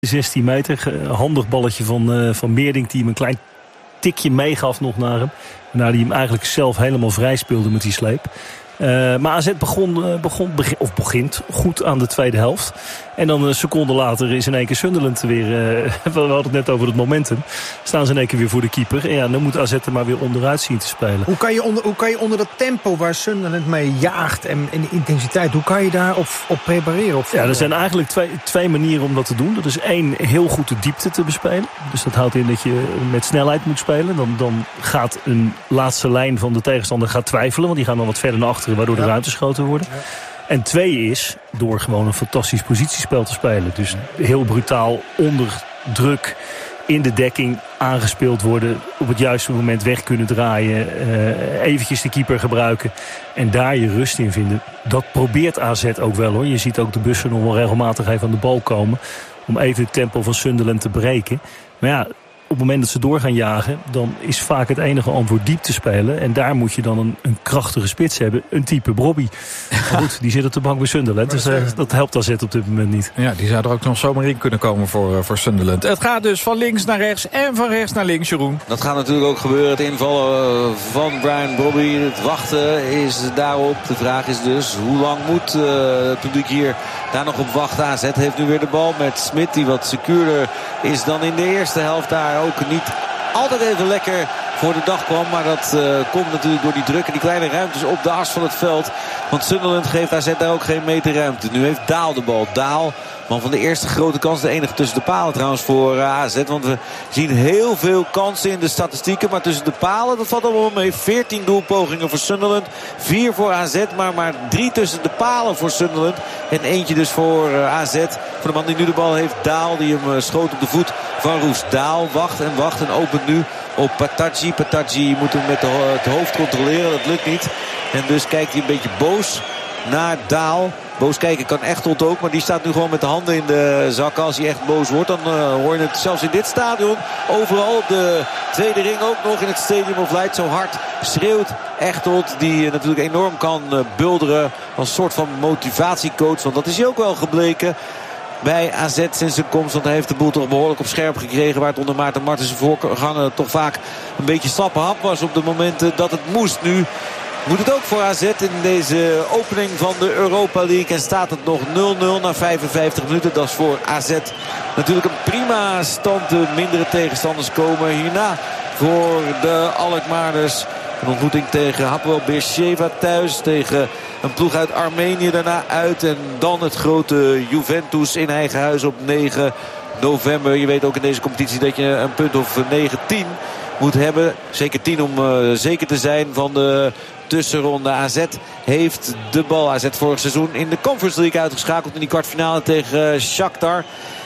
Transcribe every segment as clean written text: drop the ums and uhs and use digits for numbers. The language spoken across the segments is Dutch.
16 meter. Handig balletje van Meerdink die hem een klein tikje meegaf nog naar hem. Waarna hij hem eigenlijk zelf helemaal vrij speelde met die sleep. Maar AZ begint goed aan de tweede helft. En dan een seconde later is in één keer Sunderland weer... we hadden het net over het momentum. Staan ze in één keer weer voor de keeper. En ja, dan moet AZ er maar weer onderuit zien te spelen. Hoe kan je onder dat tempo waar Sunderland mee jaagt en de intensiteit... hoe kan je daar op prepareren? Ja, er zijn eigenlijk twee manieren om dat te doen. Dat is 1, heel goed de diepte te bespelen. Dus dat houdt in dat je met snelheid moet spelen. Dan gaat een laatste lijn van de tegenstander gaat twijfelen. Want die gaan dan wat verder naar achteren, waardoor de ruimtes groter worden. Ja. En 2 is door gewoon een fantastisch positiespel te spelen. Dus heel brutaal onder druk in de dekking aangespeeld worden. Op het juiste moment weg kunnen draaien. Eventjes de keeper gebruiken. En daar je rust in vinden. Dat probeert AZ ook wel hoor. Je ziet ook de bussen nog wel regelmatig even aan de bal komen. Om even het tempo van Sunderland te breken. Maar ja, op het moment dat ze door gaan jagen, dan is vaak het enige antwoord diep te spelen. En daar moet je dan een krachtige spits hebben. Een type Brobby. Maar goed, die zit op de bank bij Sunderland. Dus dat helpt AZ op dit moment niet. Ja, die zou er ook nog zomaar in kunnen komen voor Sunderland. Het gaat dus van links naar rechts en van rechts naar links, Jeroen. Dat gaat natuurlijk ook gebeuren. Het invallen van Brian Brobby. Het wachten is daarop. De vraag is dus, hoe lang moet het publiek hier daar nog op wachten? AZ heeft nu weer de bal met Smit, die wat secuurder is dan in de eerste helft. Daar ook niet altijd even lekker voor de dag kwam. Maar dat komt natuurlijk door die druk en die kleine ruimtes op de as van het veld. Want Sunderland geeft AZ daar ook geen meter ruimte. Nu heeft Daal de bal. Daal, man van de eerste grote kans. De enige tussen de palen trouwens voor AZ. Want we zien heel veel kansen in de statistieken. Maar tussen de palen, dat valt allemaal mee. 14 doelpogingen voor Sunderland. 4 voor AZ. Maar 3 tussen de palen voor Sunderland. En eentje dus voor AZ. Voor de man die nu de bal heeft. Daal, die hem schoot op de voet van Roes. Daal wacht en opent nu op Partaji. Partaji moet hem met het hoofd controleren. Dat lukt niet. En dus kijkt hij een beetje boos naar Daal. Boos kijken kan Echtelt ook. Maar die staat nu gewoon met de handen in de zakken. Als hij echt boos wordt, dan hoor je het zelfs in dit stadion. Overal op de tweede ring ook nog in het Stadium of Light. Zo hard schreeuwt Echtelt. Die natuurlijk enorm kan bulderen. Als soort van motivatiecoach. Want dat is hij ook wel gebleken bij AZ sinds zijn komst. Want hij heeft de boel toch behoorlijk op scherp gekregen. Waar het onder Maarten Martens voorganger toch vaak een beetje slappe hap was op de momenten dat het moest. Nu moet het ook voor AZ in deze opening van de Europa League. En staat het nog 0-0 na 55 minuten. Dat is voor AZ natuurlijk een prima stand. De mindere tegenstanders komen hierna voor de Alkmaarders. Een ontmoeting tegen Hapoel Beersheva thuis. Tegen een ploeg uit Armenië daarna uit. En dan het grote Juventus in eigen huis op 9 november. Je weet ook in deze competitie dat je een punt of 9-10 moet hebben. Zeker 10 om zeker te zijn van de tussenronde. AZ heeft de bal. AZ vorig seizoen in de Conference League uitgeschakeld in die kwartfinale tegen Shakhtar.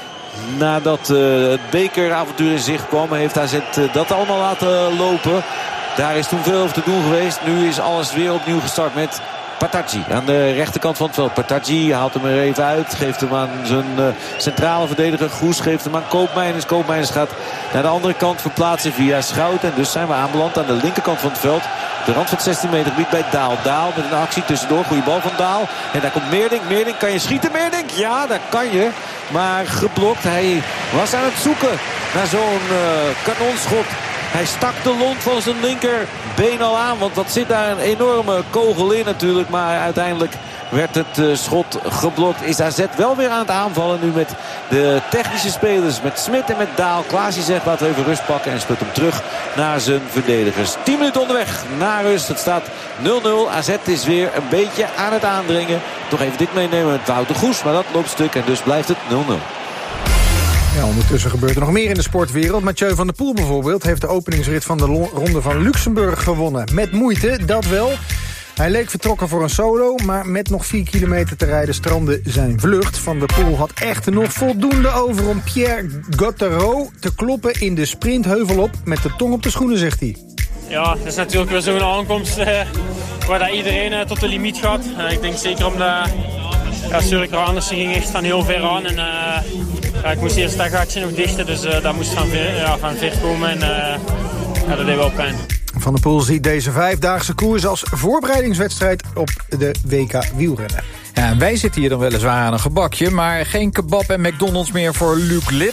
Nadat het bekeravontuur in zicht kwam, heeft AZ dat allemaal laten lopen. Daar is toen veel over te doen geweest. Nu is alles weer opnieuw gestart met Partaji aan de rechterkant van het veld. Partaji haalt hem er even uit. Geeft hem aan zijn centrale verdediger Goes. Geeft hem aan Koopmeiners. Koopmeiners gaat naar de andere kant verplaatsen via Schouten. En dus zijn we aanbeland aan de linkerkant van het veld. De rand van het 16 meter gebied bij Daal. Daal met een actie tussendoor. Goede bal van Daal. En daar komt Meerdink. Meerdink, kan je schieten Meerdink? Ja, dat kan je. Maar geblokt. Hij was aan het zoeken naar zo'n kanonschot. Hij stak de lont van zijn linkerbeen al aan. Want dat zit daar een enorme kogel in natuurlijk. Maar uiteindelijk werd het schot geblokt. Is AZ wel weer aan het aanvallen nu met de technische spelers. Met Smit en met Daal. Klaasje zegt laten we even rust pakken. En speelt hem terug naar zijn verdedigers. 10 minuten onderweg naar rust. Het staat 0-0. AZ is weer een beetje aan het aandringen. Toch even dit meenemen met Wouter Goes. Maar dat loopt stuk en dus blijft het 0-0. Ja, ondertussen gebeurt er nog meer in de sportwereld. Mathieu van der Poel bijvoorbeeld heeft de openingsrit van de Ronde van Luxemburg gewonnen. Met moeite, dat wel. Hij leek vertrokken voor een solo, maar met nog 4 kilometer te rijden strandde zijn vlucht. Van der Poel had echter nog voldoende over om Pierre Gauthieron te kloppen in de sprintheuvel op. Met de tong op de schoenen, zegt hij. Ja, het is natuurlijk weer zo'n aankomst waar dat iedereen tot de limiet gaat. Ik denk zeker omdat Surker Andersen ging echt van heel ver aan. En ik moest eerst dat gaatje nog dichten, dus dat moest van ver komen. En dat deed wel pijn. Van der Poel ziet deze 5-daagse koers als voorbereidingswedstrijd op de WK wielrennen. Ja, wij zitten hier dan weliswaar aan een gebakje, maar geen kebab en McDonald's meer voor Luc Lip.